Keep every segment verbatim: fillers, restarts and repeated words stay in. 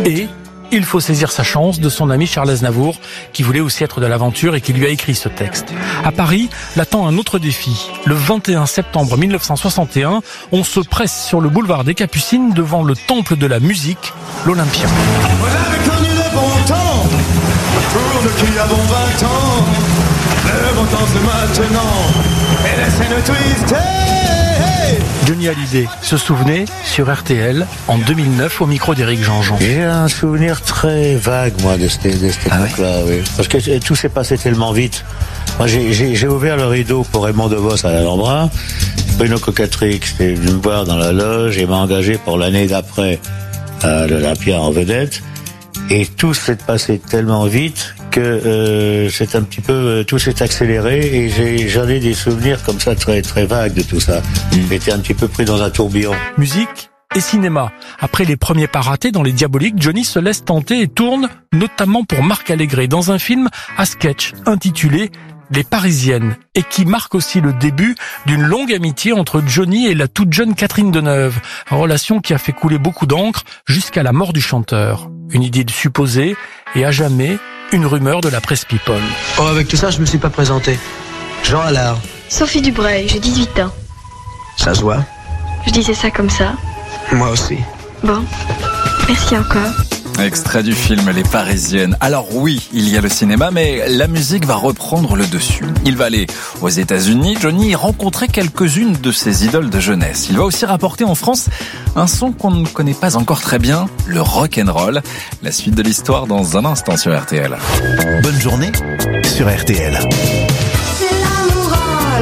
Et il faut saisir sa chance de son ami Charles Aznavour, qui voulait aussi être de l'aventure et qui lui a écrit ce texte. À Paris, l'attend un autre défi. Le vingt et un septembre mille neuf cent soixante et un, on se presse sur le boulevard des Capucines devant le temple de la musique, l'Olympia. On avait connu le bon temps, pour nous qui avons vingt ans. Le bon temps c'est maintenant, et laissez-nous twister. Johnny Hallyday se souvenait sur R T L en deux mille neuf au micro d'Éric Jean-Jean. J'ai un souvenir très vague, moi, de cette, de cette ah époque-là, oui. Parce que tout s'est passé tellement vite. Moi, j'ai, j'ai, j'ai ouvert le rideau pour Raymond DeVos à l'Alhambra. Bruno Cocatrix était venu me voir dans la loge et m'a engagé pour l'année d'après à l'Olympia en vedette. Et tout s'est passé tellement vite que euh, c'est un petit peu euh, tout s'est accéléré et j'ai, j'en ai des souvenirs comme ça très très vagues de tout ça. J'étais un petit peu pris dans un tourbillon. Musique et cinéma. Après les premiers pas ratés dans Les Diaboliques, Johnny se laisse tenter et tourne notamment pour Marc Allégret dans un film à sketch intitulé Les Parisiennes, et qui marque aussi le début d'une longue amitié entre Johnny et la toute jeune Catherine Deneuve, relation qui a fait couler beaucoup d'encre jusqu'à la mort du chanteur. Une idylle supposée et à jamais une rumeur de la presse people. Oh, avec tout ça, je me suis pas présenté. Jean Allard. Sophie Dubreuil, j'ai dix-huit ans. Ça se voit. Je disais ça comme ça. Moi aussi. Bon, merci encore. Extrait du film Les Parisiennes. Alors oui, il y a le cinéma, mais la musique va reprendre le dessus. Il va aller aux États-Unis, Johnny, y rencontrer quelques-unes de ses idoles de jeunesse. Il va aussi rapporter en France un son qu'on ne connaît pas encore très bien, le rock'n'roll. La suite de l'histoire dans un instant sur R T L. Bonne journée sur R T L. C'est l'amour à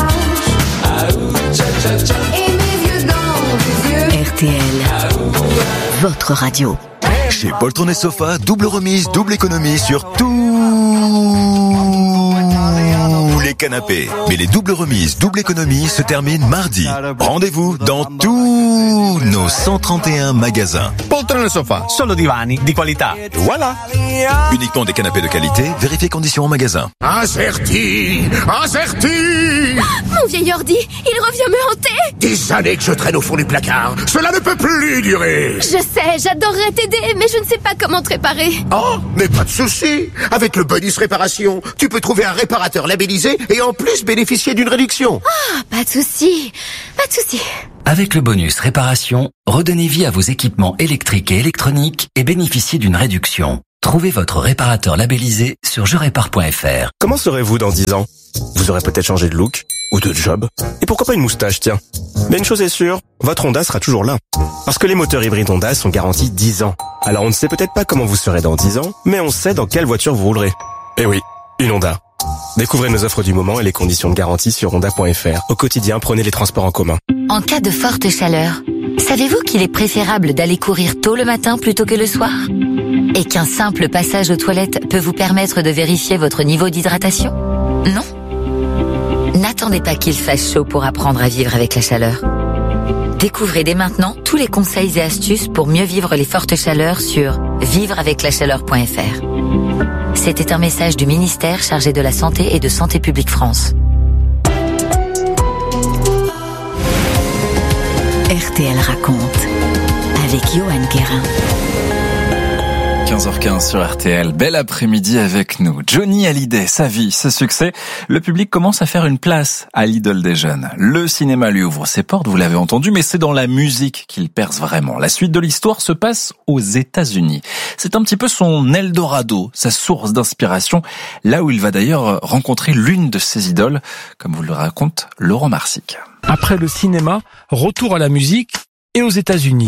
la plage. Et mes yeux dans tes yeux. R T L, votre radio. Chez Poltron et Sofa, double remise, double économie sur tous les canapés. Mais les doubles remises, double économie se terminent mardi. Rendez-vous dans tous nos cent trente et un magasins. Poltron et Sofa, solo divani di qualità. Voilà. Uniquement des canapés de qualité, vérifiez conditions en magasin. Incerti, incerti. Mon vieil ordi, il revient me hanter. Des années que je traîne au fond du placard. Cela ne peut plus durer. Je sais, j'adorerais t'aider, mais je ne sais pas comment te réparer. Oh, mais pas de souci. Avec le bonus réparation, tu peux trouver un réparateur labellisé et en plus bénéficier d'une réduction. Ah, pas de souci, pas de souci. Avec le bonus réparation, redonnez vie à vos équipements électriques et électroniques et bénéficiez d'une réduction. Trouvez votre réparateur labellisé sur je répare point f r. Comment serez-vous dans dix ans? Vous aurez peut-être changé de look ou de job. Et pourquoi pas une moustache, tiens. Mais une chose est sûre, votre Honda sera toujours là. Parce que les moteurs hybrides Honda sont garantis dix ans. Alors on ne sait peut-être pas comment vous serez dans dix ans, mais on sait dans quelle voiture vous roulerez. Eh oui, une Honda. Découvrez nos offres du moment et les conditions de garantie sur honda point f r. Au quotidien, prenez les transports en commun. En cas de forte chaleur, savez-vous qu'il est préférable d'aller courir tôt le matin plutôt que le soir? Et qu'un simple passage aux toilettes peut vous permettre de vérifier votre niveau d'hydratation? Non? N'attendez pas qu'il fasse chaud pour apprendre à vivre avec la chaleur. Découvrez dès maintenant tous les conseils et astuces pour mieux vivre les fortes chaleurs sur vivre avec la chaleur point f r. C'était un message du ministère chargé de la Santé et de Santé publique France. R T L raconte avec Johan Guérin. quinze heures quinze sur R T L, bel après-midi avec nous. Johnny Hallyday, sa vie, ses succès, le public commence à faire une place à l'idole des jeunes. Le cinéma lui ouvre ses portes, vous l'avez entendu, mais c'est dans la musique qu'il perce vraiment. La suite de l'histoire se passe aux États-Unis. C'est un petit peu son Eldorado, sa source d'inspiration, là où il va d'ailleurs rencontrer l'une de ses idoles, comme vous le raconte Laurent Marsic. Après le cinéma, retour à la musique et aux États-Unis.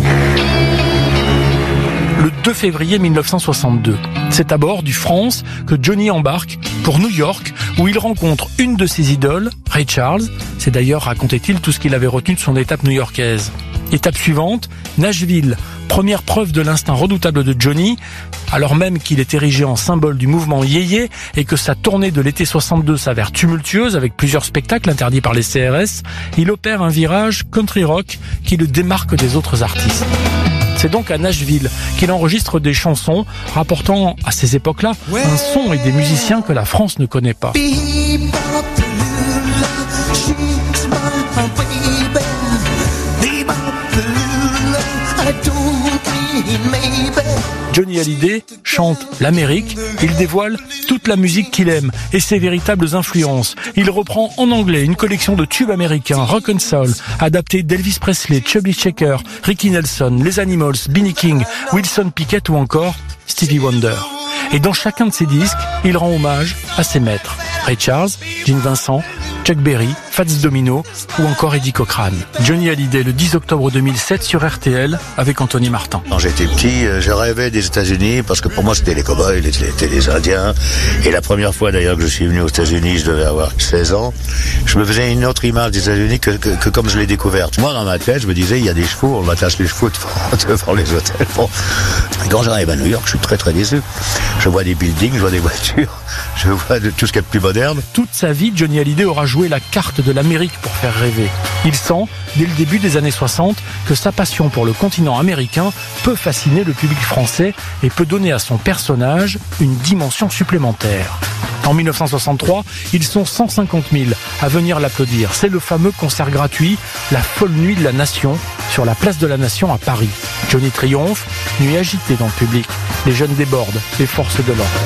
Le deux février mille neuf cent soixante-deux. C'est à bord du France que Johnny embarque pour New York, où il rencontre une de ses idoles, Ray Charles. C'est d'ailleurs, racontait-il, tout ce qu'il avait retenu de son étape new-yorkaise. Étape suivante, Nashville. Première preuve de l'instinct redoutable de Johnny, alors même qu'il est érigé en symbole du mouvement yéyé et que sa tournée de l'été soixante-deux s'avère tumultueuse avec plusieurs spectacles interdits par les C R S, il opère un virage country rock qui le démarque des autres artistes. C'est donc à Nashville qu'il enregistre des chansons rapportant à ces époques-là un son et des musiciens que la France ne connaît pas. Johnny Hallyday chante l'Amérique, il dévoile toute la musique qu'il aime et ses véritables influences. Il reprend en anglais une collection de tubes américains, rock and soul, adaptés d'Elvis Presley, Chubby Checker, Ricky Nelson, Les Animals, Benny King, Wilson Pickett ou encore Stevie Wonder. Et dans chacun de ses disques, il rend hommage à ses maîtres. Ray Charles, Gene Vincent, Chuck Berry, Fats Domino ou encore Eddie Cochran. Johnny Hallyday le dix octobre deux mille sept sur R T L avec Anthony Martin. Quand j'étais petit, je rêvais des États-Unis parce que pour moi c'était les cow-boys, c'était les Indiens. Et la première fois d'ailleurs que je suis venu aux États-Unis, je devais avoir seize ans. Je me faisais une autre image des États-Unis que, que, que comme je l'ai découverte. Moi dans ma tête, je me disais il y a des chevaux, on attache les chevaux devant, devant les hôtels. Bon. Quand j'arrive à New York, je suis très très déçu. Je vois des buildings, je vois des voitures, je vois de tout ce qui est plus moderne. Toute sa vie, Johnny Hallyday aura joué la carte de l'Amérique pour faire rêver. Il sent, dès le début des années soixante, que sa passion pour le continent américain peut fasciner le public français et peut donner à son personnage une dimension supplémentaire. En mille neuf cent soixante-trois, ils sont cent cinquante mille à venir l'applaudir. C'est le fameux concert gratuit, la folle nuit de la Nation, sur la place de la Nation à Paris. Johnny triomphe, nuit agitée dans le public. Les jeunes débordent, les forces de l'ordre.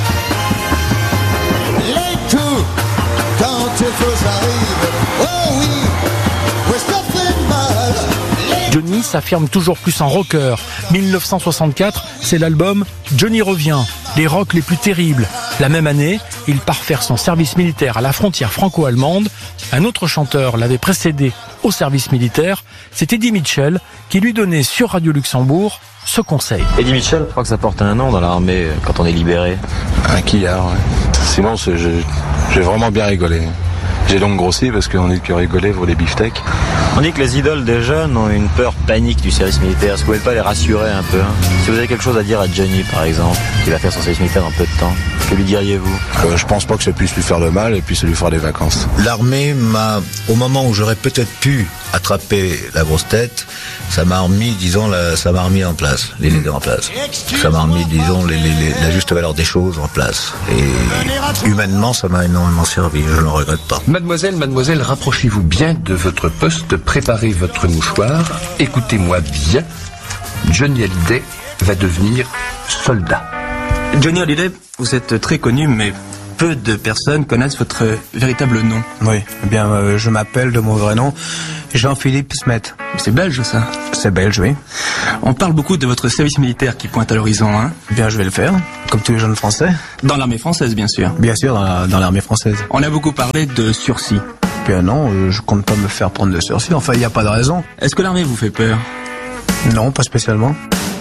Les coups, quand il faut ça arrive, oh oui, we're something mal. Johnny s'affirme toujours plus en rocker. mille neuf cent soixante-quatre, c'est l'album Johnny revient, les rocks les plus terribles. La même année, il part faire son service militaire à la frontière franco-allemande. Un autre chanteur l'avait précédé au service militaire, c'est Eddie Mitchell qui lui donnait sur Radio Luxembourg ce conseil. Eddie Mitchell, je crois que ça porte un nom dans l'armée quand on est libéré. Un quillard, ouais. Sinon, c'est, j'ai, j'ai vraiment bien rigolé. J'ai donc grossi parce qu'on dit que rigoler vaut les beefsteaks. On dit que les idoles des jeunes ont une peur panique du service militaire. Est-ce que vous ne pouvez pas les rassurer un peu, hein? Si vous avez quelque chose à dire à Johnny, par exemple, qui va faire son service militaire dans peu de temps, que lui diriez-vous? euh, Je pense pas que ça puisse lui faire de mal et puis ça lui fera des vacances. L'armée m'a, au moment où j'aurais peut-être pu attraper la grosse tête, ça m'a remis, disons, la, ça m'a remis en place, les leaders en place. Ça m'a remis, disons, les, les, les, la juste valeur des choses en place. Et humainement, ça m'a énormément servi, je ne le regrette pas. Mademoiselle, mademoiselle, rapprochez-vous bien de votre poste, préparez votre mouchoir, écoutez-moi bien. Johnny Hallyday va devenir soldat. Johnny Hallyday, vous êtes très connu, mais peu de personnes connaissent votre véritable nom. Oui, eh bien, euh, je m'appelle de mon vrai nom Jean-Philippe Smet. C'est belge, ça? C'est belge, oui. On parle beaucoup de votre service militaire qui pointe à l'horizon, hein? Bien, je vais le faire, comme tous les jeunes français. Dans l'armée française, bien sûr. Bien sûr, dans, la, dans l'armée française. On a beaucoup parlé de sursis. Bien non, euh, je compte pas me faire prendre de sursis, enfin, il n'y a pas de raison. Est-ce que l'armée vous fait peur? Non, pas spécialement.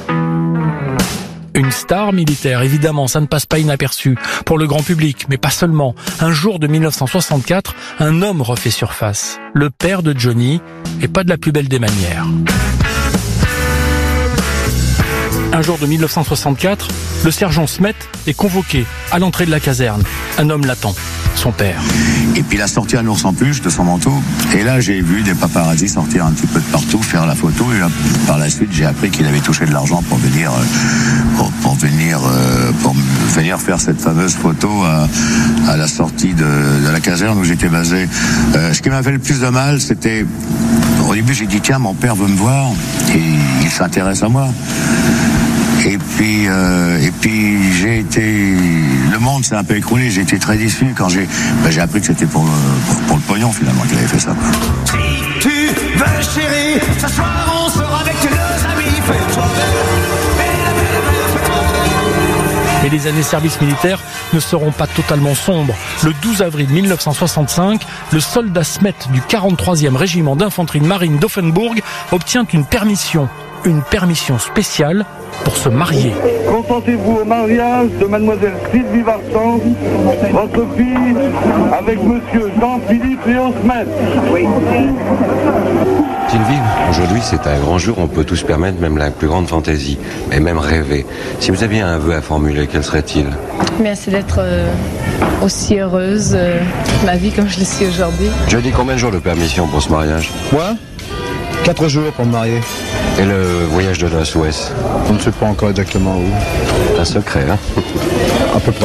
Une star militaire, évidemment, ça ne passe pas inaperçu pour le grand public, mais pas seulement. Un jour de mille neuf cent soixante-quatre, un homme refait surface. Le père de Johnny, et pas de la plus belle des manières. Un jour de mille neuf cent soixante-quatre, le sergent Smet est convoqué à l'entrée de la caserne. Un homme l'attend, son père. Et puis il a sorti un ours en peluche de son manteau. Et là, j'ai vu des paparazzis sortir un petit peu de partout, faire la photo. Et là, par la suite, j'ai appris qu'il avait touché de l'argent pour venir, pour, pour venir, pour venir faire cette fameuse photo à, à la sortie de, de la caserne où j'étais basé. Euh, ce qui m'a fait le plus de mal, c'était, au début, j'ai dit tiens, mon père veut me voir et il s'intéresse à moi. Et puis, euh, et puis j'ai été, le monde s'est un peu écroulé. J'ai été très déçu quand j'ai, ben, j'ai appris que c'était pour, pour, pour le pognon finalement qu'il avait fait ça. Si tu veux, chérie, ce soir on sera avec nos amis. Fais-toi Mais les années service militaire ne seront pas totalement sombres. Le douze avril mille neuf cent soixante-cinq, le soldat Smet du quarante-troisième régiment d'infanterie de marine d'Offenbourg obtient une permission, une permission spéciale pour se marier. Consentez-vous au mariage de mademoiselle Sylvie Varsan, votre fille, avec monsieur Jean-Philippe Léon Smet. Oui. Sylvie, aujourd'hui c'est un grand jour, on peut tous se permettre même la plus grande fantaisie, et même rêver. Si vous aviez un vœu à formuler, quel serait-il? Bien, c'est d'être euh, aussi heureuse euh, ma vie comme je le suis aujourd'hui. Johnny, combien de jours de permission pour ce mariage? Quoi? Quatre jours pour me marier. Et le voyage de noces, où est-ce? On ne sait pas encore exactement où. Un secret, hein? À peu près.